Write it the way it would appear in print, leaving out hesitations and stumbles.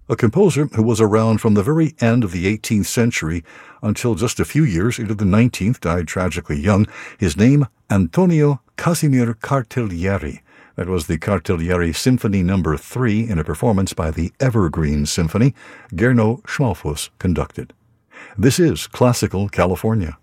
a composer who was around from the very end of the 18th century until just a few years into the 19th, died tragically young. His name, Antonio Casimir Cartaglieri. That was the Cartaglieri Symphony No. 3 in a performance by the Evergreen Symphony. Gernot Schmalfuss conducted. This is Classical California.